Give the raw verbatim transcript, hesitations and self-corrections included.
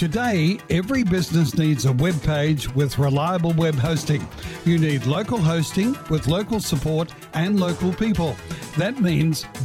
Today, every business needs a web page with reliable web hosting. You need local hosting with local support and local people. That means